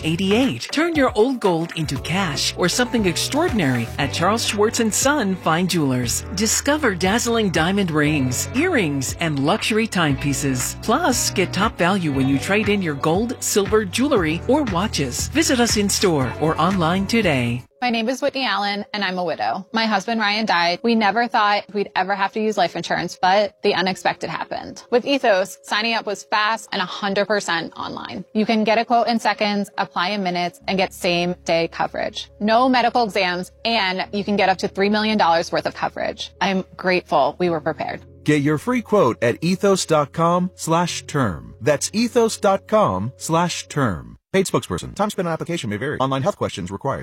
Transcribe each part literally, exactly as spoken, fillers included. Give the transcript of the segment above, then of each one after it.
eighty-eight. Turn your old gold into cash or something extraordinary at Charles Schwartz and Son Fine Jewelers. Discover dazzling diamond rings, earrings, and luxury timepieces. Plus, get top value when you trade in your gold, silver, jewelry, or watches. Visit us in store or online today. My name is Whitney Allen, and I'm a widow. My husband, Ryan, died. We never thought we'd ever have to use life insurance, but the unexpected happened. With Ethos, signing up was fast and one hundred percent online. You can get a quote in seconds, apply in minutes, and get same-day coverage. No medical exams, and you can get up to three million dollars worth of coverage. I'm grateful we were prepared. Get your free quote at ethos.com slash term. That's ethos.com slash term. Paid spokesperson. Time spent on application may vary. Online health questions required.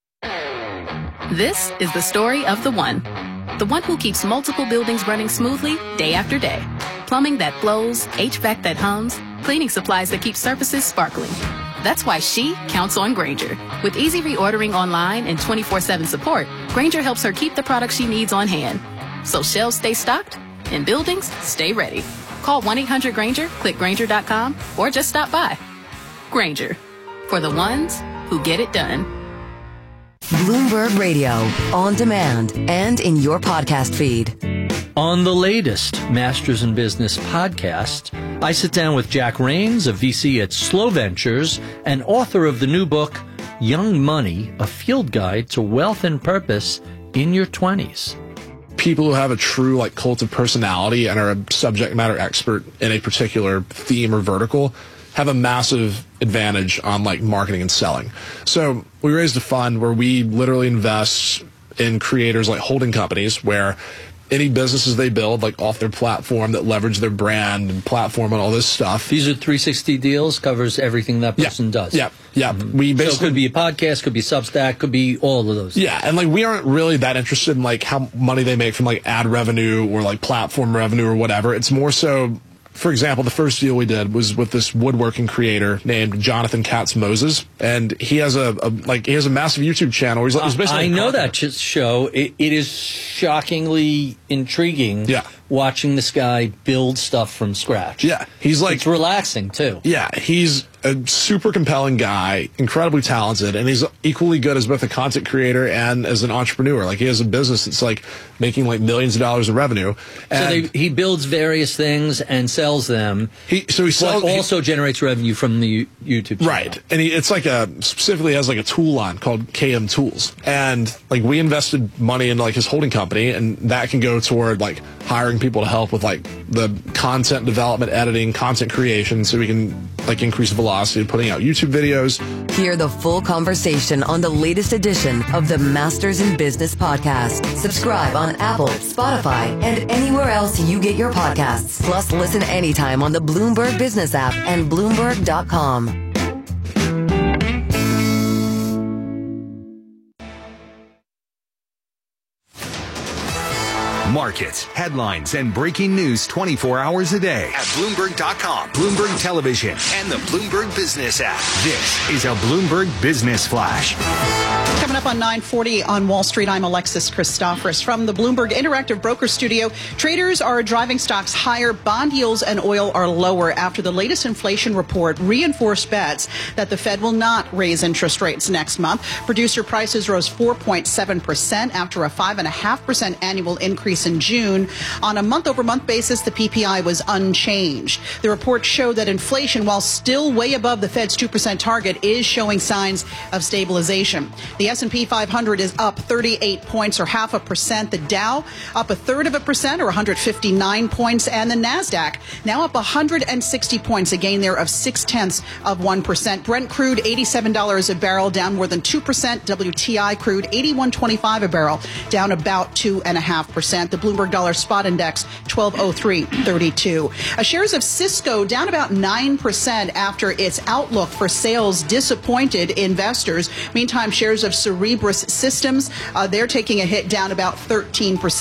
This is the story of the one. The one who keeps multiple buildings running smoothly day after day. Plumbing that flows, H V A C that hums, cleaning supplies that keep surfaces sparkling. That's why she counts on Grainger. With easy reordering online and twenty-four seven support, Grainger helps her keep the products she needs on hand. So shelves stay stocked and buildings stay ready. Call one eight hundred Grainger, click Grainger dot com, or just stop by. Grainger, for the ones who get it done. Bloomberg Radio, on demand and in your podcast feed. On the latest Masters in Business podcast, I sit down with Jack Rains, a V C at Slow Ventures and author of the new book, Young Money, A Field Guide to Wealth and Purpose in Your twenties. People who have a true like cult of personality and are a subject matter expert in a particular theme or vertical have a massive advantage on like marketing and selling. So we raised a fund where we literally invest in creators like holding companies where any businesses they build like off their platform that leverage their brand and platform and all this stuff. These are three sixty deals, covers everything that person yeah, does. Yeah, yeah. Mm-hmm. We basically, so it could be a podcast, could be Substack, could be all of those. Yeah, and like we aren't really that interested in like how money they make from like ad revenue or like platform revenue or whatever. It's more so, for example, the first deal we did was with this woodworking creator named Jonathan Katz Moses, and he has a, a like he has a massive YouTube channel. He's, he's basically I know that show. It, it is shockingly intriguing. Yeah. Watching this guy build stuff from scratch. Yeah, he's like it's relaxing too. Yeah, he's a super compelling guy, incredibly talented, and he's equally good as both a content creator and as an entrepreneur. Like he has a business that's like making like millions of dollars of revenue. And so they, he builds various things and sells them. He so he sells, but also he, generates revenue from the YouTube channel. Right, and he, it's like a specifically has like a tool line called K M Tools, and like we invested money in like his holding company, and that can go toward like hiring people to help with like the content development, editing, content creation, so we can like increase the velocity of putting out YouTube videos. Hear the full conversation on the latest edition of the Masters in Business podcast. Subscribe on Apple, Spotify, and anywhere else you get your podcasts. Plus, listen anytime on the Bloomberg Business app and Bloomberg dot com. Markets, headlines, and breaking news twenty-four hours a day at Bloomberg dot com, Bloomberg Television, and the Bloomberg Business app. This is a Bloomberg Business Flash. Coming up on nine forty on Wall Street, I'm Alexis Christoforous. From the Bloomberg Interactive Broker Studio, traders are driving stocks higher. Bond yields and oil are lower after the latest inflation report reinforced bets that the Fed will not raise interest rates next month. Producer prices rose four point seven percent after a five point five percent annual increase in June. On a month-over-month basis, the P P I was unchanged. The report showed that inflation, while still way above the Fed's two percent target, is showing signs of stabilization. The S and P five hundred is up thirty-eight points, or half a percent. The Dow up a third of a percent, or one hundred fifty-nine points. And the NASDAQ now up one hundred sixty points, a gain there of six-tenths of one percent. Brent crude, eighty-seven dollars a barrel, down more than two percent. W T I crude, eighty-one twenty-five a barrel, down about two point five percent. The Bloomberg Dollar Spot Index, twelve oh three thirty-two. Uh, shares of Cisco down about nine percent after its outlook for sales disappointed investors. Meantime, shares of Cerebras Systems, uh, they're taking a hit, down about thirteen percent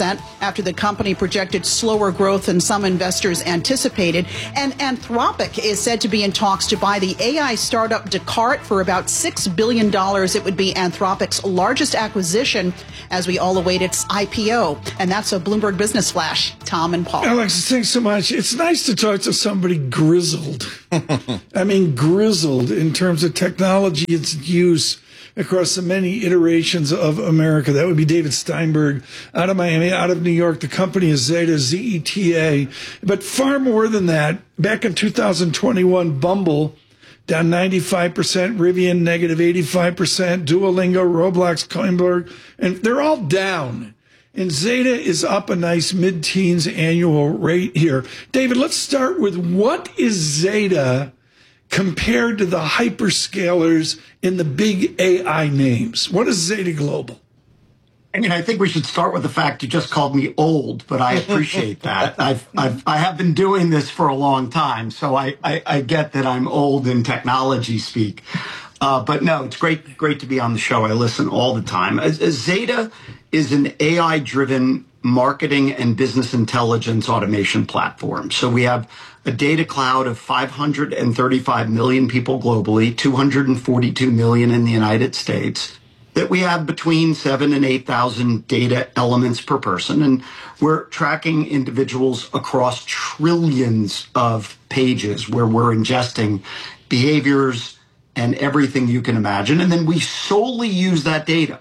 after the company projected slower growth than some investors anticipated. And Anthropic is said to be in talks to buy the A I startup Descartes for about six billion dollars. It would be Anthropic's largest acquisition as we all await its I P O. And that's a Bloomberg Business Flash. Tom and Paul. Alexis, thanks so much. It's nice to talk to somebody grizzled. I mean, grizzled in terms of technology, its use across the many iterations of America. That would be David Steinberg out of Miami, out of New York. The company is Zeta, Z E T A. But far more than that, back in two thousand twenty-one, Bumble down ninety-five percent, Rivian negative eighty-five percent, Duolingo, Roblox, Coinberg, and they're all down. And Zeta is up a nice mid-teens annual rate here. David, let's start with what is Zeta compared to the hyperscalers in the big A I names? What is Zeta Global? I mean, I think we should start with the fact you just called me old, but I appreciate that. I've, I've, I have been doing this for a long time, so I, I, I get that I'm old in technology speak. Uh, but no, it's great, great to be on the show. I listen all the time. Zeta is an A I-driven marketing and business intelligence automation platform. So we have a data cloud of five hundred thirty-five million people globally, two hundred forty-two million in the United States, that we have between seven and eight thousand data elements per person. And we're tracking individuals across trillions of pages where we're ingesting behaviors and everything you can imagine. And then we solely use that data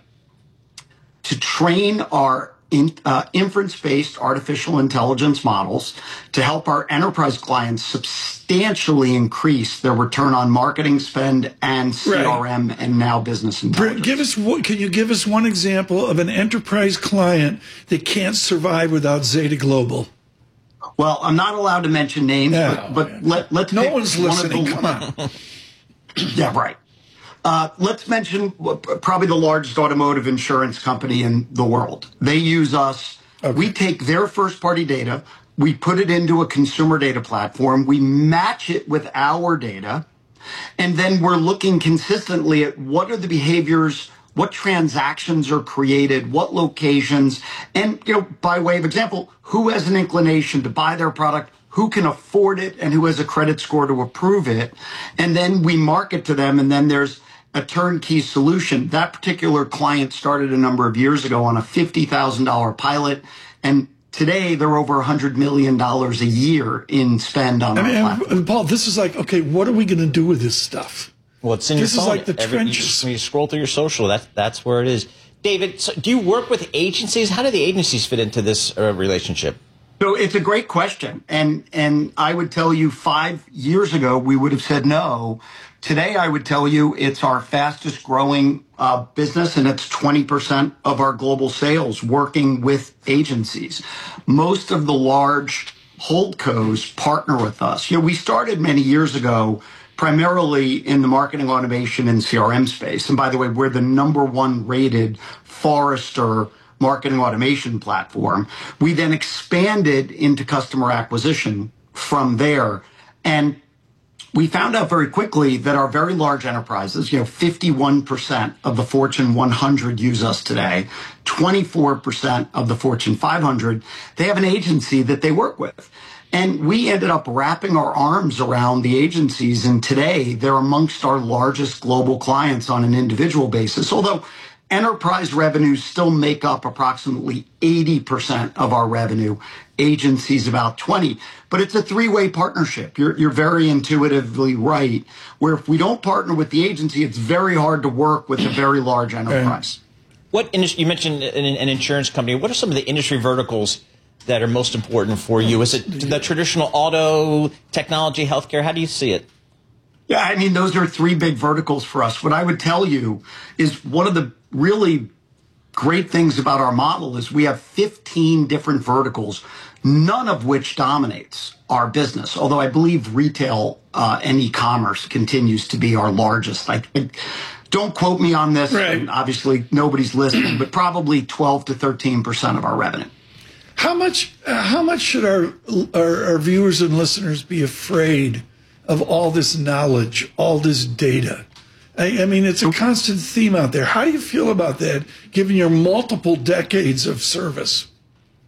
to train our in, uh, inference-based artificial intelligence models to help our enterprise clients substantially increase their return on marketing spend and C R M right. and now business intelligence. Give us what, can you give us one example of an enterprise client that can't survive without Zeta Global? Well, I'm not allowed to mention names, no, but, but let, let's no pick one's one listening. Of the, Come on. Yeah, right. Uh, let's mention probably the largest automotive insurance company in the world. They use us. Okay. We take their first-party data. We put it into a consumer data platform. We match it with our data. And then we're looking consistently at what are the behaviors, what transactions are created, what locations. And, you know, by way of example, who has an inclination to buy their product, who can afford it, and who has a credit score to approve it. And then we market to them, and then there's a turnkey solution. That particular client started a number of years ago on a fifty thousand dollars pilot, and today they're over one hundred million dollars a year in spend on and, our and, platform. And Paul, this is like, okay, what are we going to do with this stuff? Well, it's in this your phone. This is like the Every, trenches. You, just, when you scroll through your social, that's, that's where it is. David, so do you work with agencies? How do the agencies fit into this uh, relationship? So it's a great question. And, and I would tell you five years ago, we would have said no. Today, I would tell you it's our fastest growing uh, business, and it's twenty percent of our global sales working with agencies. Most of the large holdcos partner with us. You know, we started many years ago primarily in the marketing automation and C R M space. And by the way, we're the number one rated Forrester marketing automation platform. We then expanded into customer acquisition from there. And we found out very quickly that our very large enterprises, you know, fifty-one percent of the Fortune one hundred use us today, twenty-four percent of the Fortune five hundred, they have an agency that they work with. And we ended up wrapping our arms around the agencies. And today they're amongst our largest global clients on an individual basis. Although enterprise revenues still make up approximately eighty percent of our revenue. Agencies about twenty. But it's a three-way partnership. You're, you're very intuitively right, where if we don't partner with the agency, it's very hard to work with a very large enterprise. What industry, you mentioned an, an insurance company. What are some of the industry verticals that are most important for you? Is it the traditional auto, technology, healthcare? How do you see it? Yeah, I mean, those are three big verticals for us. What I would tell you is one of the really great things about our model is we have fifteen different verticals, none of which dominates our business. Although I believe retail uh, and e-commerce continues to be our largest. I, I, don't quote me on this. Right. And obviously, nobody's listening, but probably twelve to thirteen percent of our revenue. How much? Uh, how much should our, our our viewers and listeners be afraid of all this knowledge, all this data? I, I mean, it's a constant theme out there. How do you feel about that, given your multiple decades of service?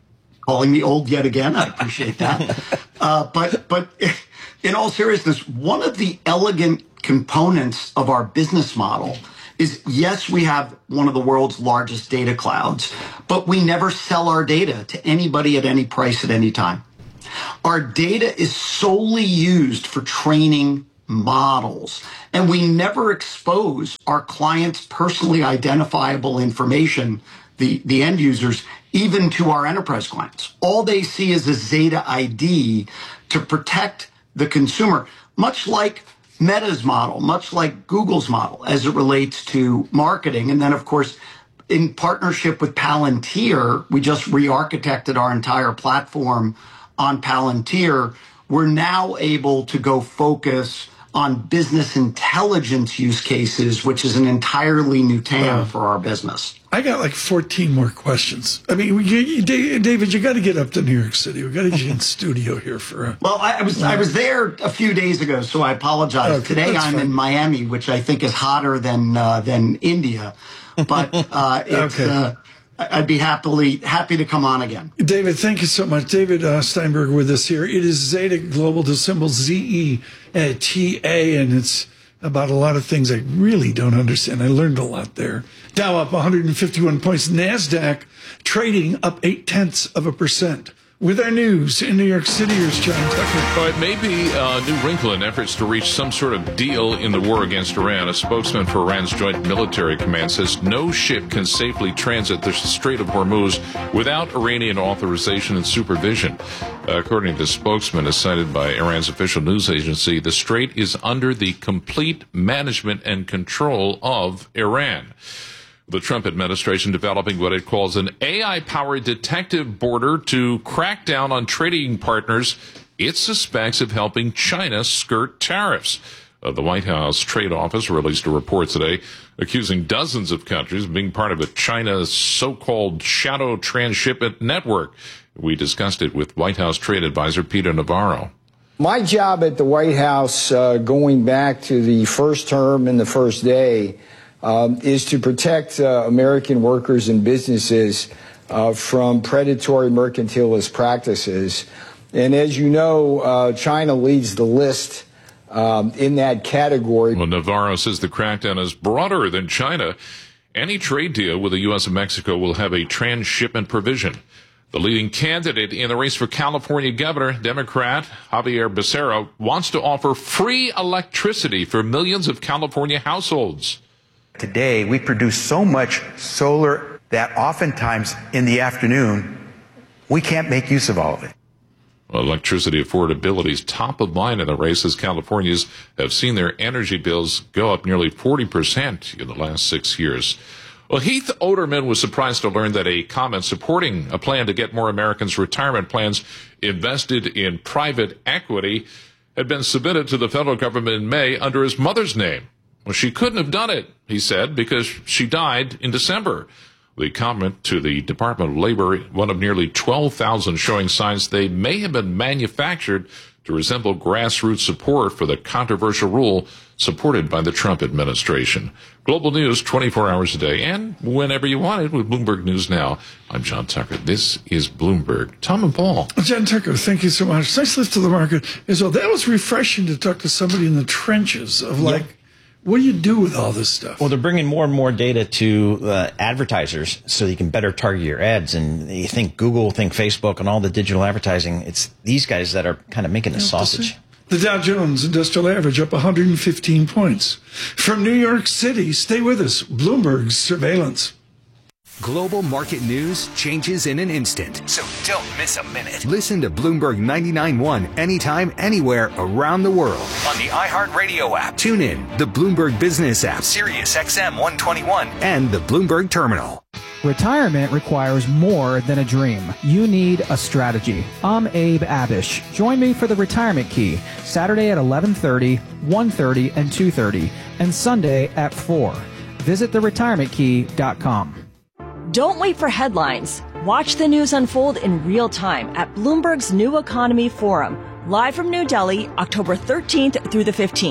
calling me old yet again. I appreciate that. uh, but but in all seriousness, one of the elegant components of our business model is, yes, we have one of the world's largest data clouds, but we never sell our data to anybody at any price at any time. Our data is solely used for training models, and we never expose our clients' personally identifiable information, the, the end users, even to our enterprise clients. All they see is a Zeta I D to protect the consumer, much like Meta's model, much like Google's model as it relates to marketing. And then, of course, in partnership with Palantir, we just re-architected our entire platform on Palantir. We're now able to go focus on business intelligence use cases, which is an entirely new T A M uh, for our business. I got like fourteen more questions. I mean, you, you, David, you got to get up to New York City. We got to get you in studio here for a... Well, I, I was I was there a few days ago, so I apologize. Okay, Today I'm fine. in Miami, which I think is hotter than uh, than India. But uh, it's... Okay. Uh, I'd be happily happy to come on again. David, thank you so much. David uh, Steinberg with us here. It is Zeta Global, the symbol Z E T A, and it's about a lot of things I really don't understand. I learned a lot there. Dow up one hundred fifty-one points. NASDAQ trading up eight-tenths of a percent. With our news in New York City, here's John Tucker. Well, it may be a new wrinkle in efforts to reach some sort of deal in the war against Iran. A spokesman for Iran's Joint Military Command says no ship can safely transit the Strait of Hormuz without Iranian authorization and supervision. According to the spokesman, as cited by Iran's official news agency, the strait is under the complete management and control of Iran. The Trump administration developing what it calls an A I-powered detective border to crack down on trading partners it suspects of helping China skirt tariffs. Uh, the White House Trade Office released a report today accusing dozens of countries of being part of a China's so-called shadow transshipment network. We discussed it with White House Trade Advisor Peter Navarro. My job at the White House, uh, going back to the first term and the first day, Um, is to protect uh, American workers and businesses uh, from predatory mercantilist practices. And as you know, uh, China leads the list um, in that category. Well, Navarro says the crackdown is broader than China. Any trade deal with the U S and Mexico will have a transshipment provision. The leading candidate in the race for California governor, Democrat Javier Becerra, wants to offer free electricity for millions of California households. Today, we produce so much solar that oftentimes in the afternoon, we can't make use of all of it. Well, electricity affordability is top of mind in the race as Californians have seen their energy bills go up nearly forty percent in the last six years. Well, Heath Oderman was surprised to learn that a comment supporting a plan to get more Americans' retirement plans invested in private equity had been submitted to the federal government in May under his mother's name. Well, she couldn't have done it, he said, because she died in December. The comment to the Department of Labor, one of nearly twelve thousand showing signs they may have been manufactured to resemble grassroots support for the controversial rule supported by the Trump administration. Global news twenty-four hours a day and whenever you want it with Bloomberg News Now. I'm John Tucker. This is Bloomberg. Tom and Paul. John Tucker, thank you so much. Nice lift to the market as well. That was refreshing to talk to somebody in the trenches of like, yep. What do you do with all this stuff? Well, they're bringing more and more data to uh, advertisers so you can better target your ads. And you think Google, think Facebook, and all the digital advertising. It's these guys that are kind of making the sausage. The Dow Jones Industrial Average up one hundred fifteen points. From New York City, stay with us. Bloomberg's surveillance. Global market news changes in an instant, so don't miss a minute. Listen to Bloomberg ninety-nine point one anytime, anywhere around the world on the iHeartRadio app. Tune in, the Bloomberg Business app, Sirius X M one twenty-one, and the Bloomberg Terminal. Retirement requires more than a dream. You need a strategy. I'm Abe Abish. Join me for the Retirement Key, Saturday at eleven thirty, one thirty, and two thirty, and Sunday at four. Visit the retirement key dot com. Don't wait for headlines. Watch the news unfold in real time at Bloomberg's New Economy Forum, live from New Delhi, October thirteenth through the fifteenth.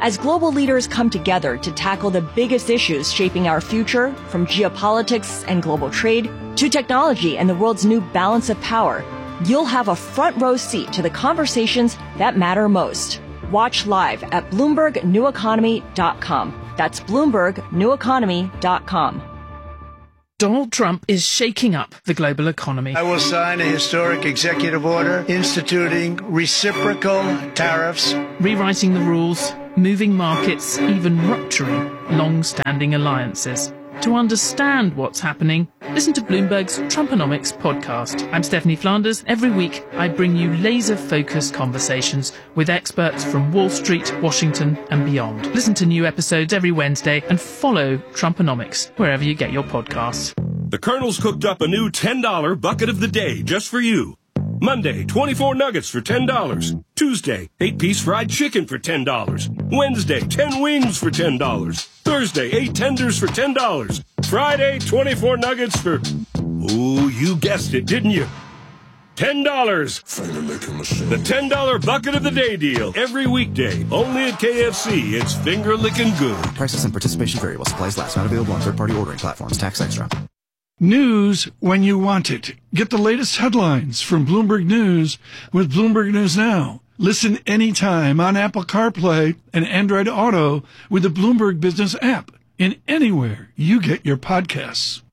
As global leaders come together to tackle the biggest issues shaping our future, from geopolitics and global trade to technology and the world's new balance of power, you'll have a front row seat to the conversations that matter most. Watch live at Bloomberg New Economy dot com. That's Bloomberg New Economy dot com. Donald Trump is shaking up the global economy. I will sign a historic executive order instituting reciprocal tariffs, rewriting the rules, moving markets, even rupturing long-standing alliances. To understand what's happening, listen to Bloomberg's Trumponomics podcast. I'm Stephanie Flanders. Every week, I bring you laser-focused conversations with experts from Wall Street, Washington, and beyond. Listen to new episodes every Wednesday and follow Trumponomics wherever you get your podcasts. The Colonel's cooked up a new ten dollar bucket of the day just for you. Monday, twenty-four nuggets for ten dollars. Tuesday, eight-piece fried chicken for ten dollars. Wednesday, ten wings for ten dollars. Thursday, eight tenders for ten dollars. Friday, twenty-four nuggets for... Ooh, you guessed it, didn't you? ten dollars. The ten dollar bucket of the day deal. Every weekday, only at K F C. It's finger-licking good. Prices and participation vary while supplies last. Not available on third-party ordering platforms. Tax extra. News when you want it. Get the latest headlines from Bloomberg News with Bloomberg News Now. Listen anytime on Apple CarPlay and Android Auto with the Bloomberg Business app and anywhere you get your podcasts.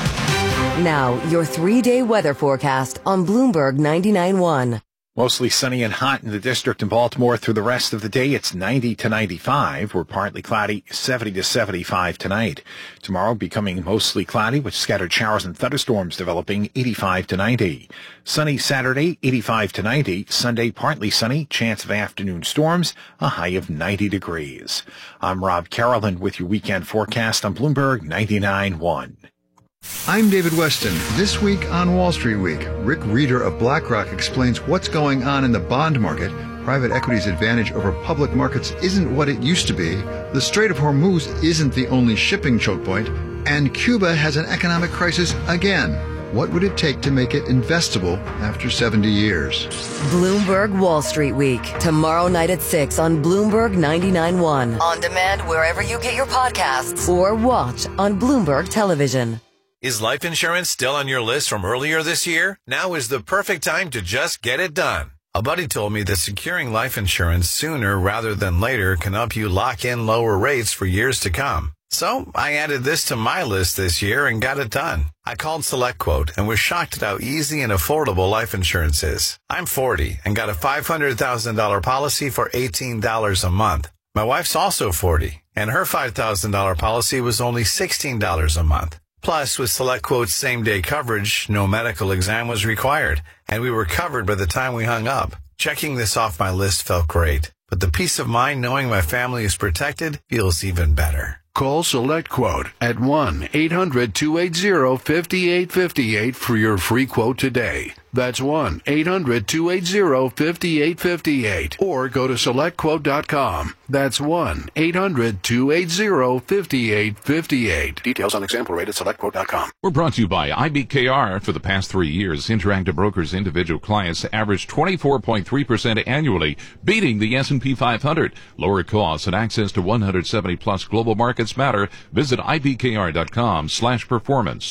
Now, your three-day weather forecast on Bloomberg ninety-nine point one. Mostly sunny and hot in the district in Baltimore through the rest of the day. It's ninety to ninety-five. We're partly cloudy, seventy to seventy-five tonight. Tomorrow becoming mostly cloudy with scattered showers and thunderstorms developing, eighty-five to ninety. Sunny Saturday, eighty-five to ninety. Sunday partly sunny, chance of afternoon storms, a high of ninety degrees. I'm Rob Carolyn with your weekend forecast on Bloomberg ninety-nine point one. I'm David Weston. This week on Wall Street Week, Rick Reeder of BlackRock explains what's going on in the bond market. Private equity's advantage over public markets isn't what it used to be. The Strait of Hormuz isn't the only shipping choke point. And Cuba has an economic crisis again. What would it take to make it investable after seventy years? Bloomberg Wall Street Week. Tomorrow night at six on Bloomberg ninety-nine point one. On demand wherever you get your podcasts. Or watch on Bloomberg Television. Is life insurance still on your list from earlier this year? Now is the perfect time to just get it done. A buddy told me that securing life insurance sooner rather than later can help you lock in lower rates for years to come. So I added this to my list this year and got it done. I called SelectQuote and was shocked at how easy and affordable life insurance is. I'm forty and got a five hundred thousand dollars policy for eighteen dollars a month. My wife's also forty and her five thousand dollars policy was only sixteen dollars a month. Plus, with SelectQuote's same-day coverage, no medical exam was required, and we were covered by the time we hung up. Checking this off my list felt great, but the peace of mind knowing my family is protected feels even better. Call SelectQuote at one eight hundred two eight zero five eight five eight for your free quote today. That's one eight hundred two eight zero five eight five eight. Or go to select quote dot com. That's one eight hundred two eight zero five eight five eight. Details on example rate at select quote dot com. We're brought to you by I B K R. For the past three years, Interactive Brokers individual clients averaged twenty-four point three percent annually, beating the S and P five hundred. Lower costs and access to one hundred seventy plus global markets matter. Visit I B K R dot com slash performance.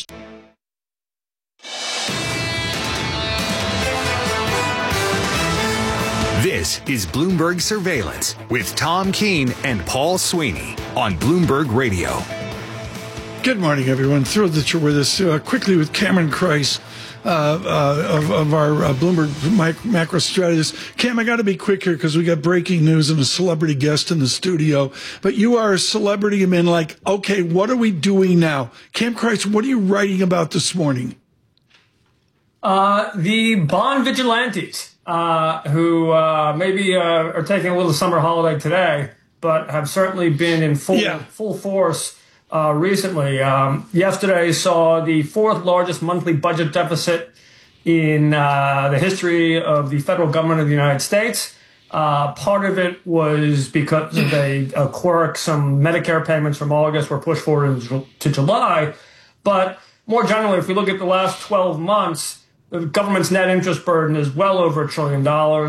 This is Bloomberg Surveillance with Tom Keene and Paul Sweeney on Bloomberg Radio. Good morning, everyone. Thrilled that you're with us. Uh, quickly with Cameron Kreis uh, uh, of, of our uh, Bloomberg mic- macro strategist. Cam, I got to be quick here because we got breaking news and a celebrity guest in the studio. But you are a celebrity. I mean, like, okay, what are we doing now? Cam Kreis, what are you writing about this morning? Uh, the bond vigilantes. Uh, who uh, maybe uh, are taking a little summer holiday today, but have certainly been in full yeah. full force uh, recently. Um, yesterday saw the fourth largest monthly budget deficit in uh, the history of the federal government of the United States. Uh, part of it was because of a, a quirk. Some Medicare payments from August were pushed forward to July. But more generally, if we look at the last twelve months, the government's net interest burden is well over a trillion dollars.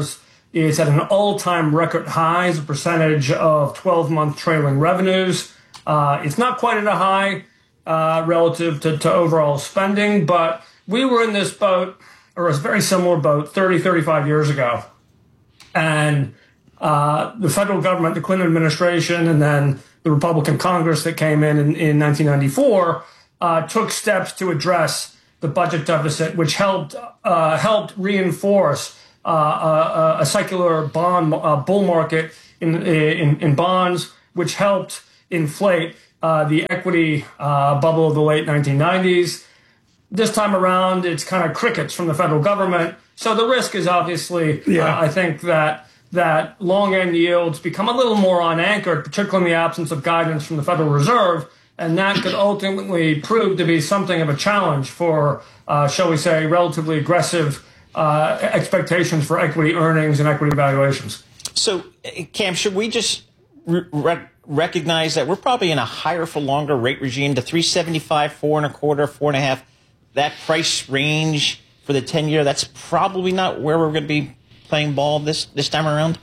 It's at an all-time record high as a percentage of twelve-month trailing revenues. Uh, it's not quite at a high uh, relative to, to overall spending, but we were in this boat, or a very similar boat, thirty, thirty-five years ago. And uh, the federal government, the Clinton administration, and then the Republican Congress that came in in, in nineteen ninety-four uh, took steps to address the budget deficit, which helped uh, helped reinforce uh, a, a secular bond uh, bull market in, in in bonds, which helped inflate uh, the equity uh, bubble of the late nineteen nineties. This time around, it's kind of crickets from the federal government. So the risk is obviously, Yeah. uh, I think that that long end yields become a little more unanchored, particularly in the absence of guidance from the Federal Reserve. And that could ultimately prove to be something of a challenge for, uh, shall we say, relatively aggressive uh, expectations for equity earnings and equity valuations. So, uh, Cam, should we just re- recognize that we're probably in a higher for longer rate regime? The three seventy-five, four and a quarter, four and a half, that price range for the ten year, that's probably not where we're going to be playing ball this this time around?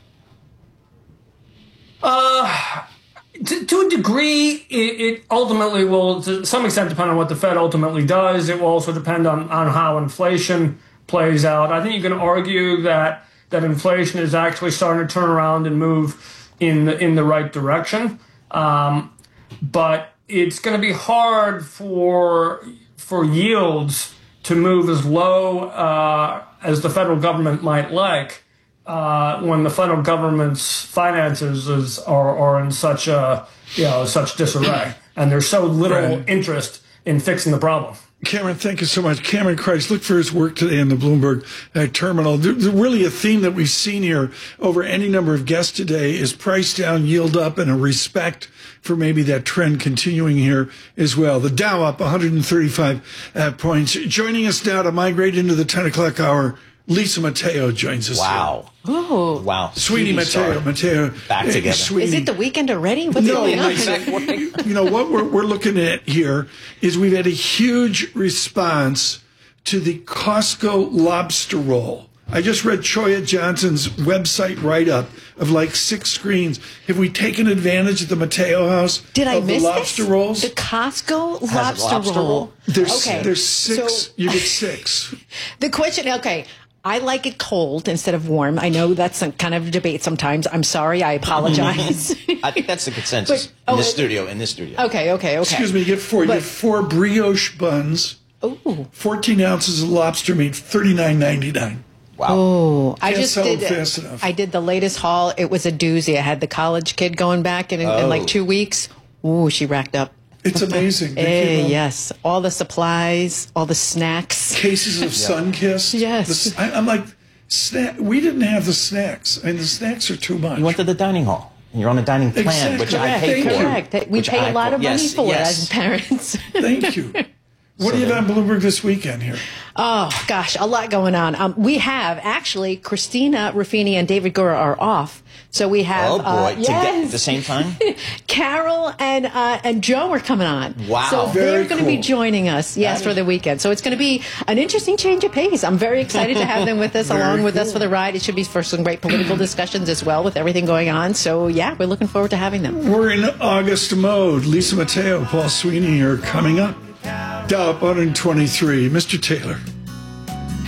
Uh, to, to a degree, it, it ultimately will, to some extent, depend on what the Fed ultimately does. It will also depend on, on how inflation plays out. I think you can argue that that inflation is actually starting to turn around and move in the, in the right direction. Um, but it's going to be hard for for yields to move as low uh, as the federal government might like uh, when the federal government's finances is, are, are in such a you know such disarray, and there's so little Right. interest in fixing the problem. Cameron, thank you so much. Cameron Christ, look for his work today in the Bloomberg uh, terminal. There, there really a theme that we've seen here over any number of guests today is price down, yield up, and a respect for maybe that trend continuing here as well. The Dow up one hundred thirty-five uh, points. Joining us now to migrate into the ten o'clock hour, Lisa Mateo joins us. Wow. Ooh. Wow. Sweetie T V Mateo, star. Mateo. Back uh, together. Sweetie. Is it the weekend already? What's No, going on? like, you know, what we're, we're looking at here is we've had a huge response to the Costco lobster roll. I just read Choya Johnson's website write-up of like six screens. Have we taken advantage at the Mateo House Did I of miss the lobster this? rolls? The Costco Has a lobster, lobster roll. roll? There's, okay. there's six. So, You get six. the question, okay. I like it cold instead of warm. I know that's some kind of debate sometimes. I'm sorry. I apologize. I think that's the consensus But- in oh, this it- studio. In this studio. okay, okay, okay. Excuse me, you get four. But- you get four brioche buns, Ooh. fourteen ounces of lobster meat, thirty-nine ninety-nine. Wow. Oh, I Can't just sell did. them fast enough. I did the latest haul. It was a doozy. I had the college kid going back in, in, in like Oh. two weeks. Ooh, she racked up. It's amazing. They Eh, came out- yes, all the supplies, all the snacks. Cases of Sunkist. Yes. The s- I, I'm like, snack. We didn't have the snacks. I mean, the snacks are too much. You went to the dining hall. You're on a dining plan, Exactly. which I Correct. pay Thank for. you. Correct. We Which pay I a lot of for- money yes, for yes. it as parents. Thank you. What So do you there- have on Bloomberg this weekend here? Oh, gosh, a lot going on. Um, we have, actually, Christina Ruffini and David Gura are off. So we have, Oh boy! uh, To get yes, at the same time. Carol and uh, and Joe are coming on. Wow. So Very they're going to be cool. joining us, yes, for the weekend. So it's going to be an interesting change of pace. I'm very excited to have them with us, Very along with us cool. for the ride. It should be for some great political discussions as well, with everything going on. So yeah, we're looking forward to having them. We're in August mode. Lisa Mateo, Paul Sweeney are coming up. Dow up one hundred twenty-three. Mister Taylor.